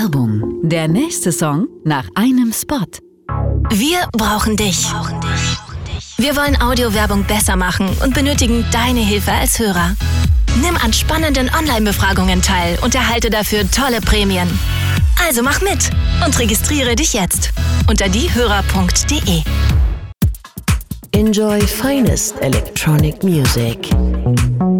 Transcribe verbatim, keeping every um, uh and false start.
Werbung. Der nächste Song nach einem Spot. Wir brauchen dich. Wir wollen Audiowerbung besser machen und benötigen deine Hilfe als Hörer. Nimm an spannenden Online-Befragungen teil und erhalte dafür tolle Prämien. Also mach mit und registriere dich jetzt unter diehörer punkt de. Enjoy finest electronic music.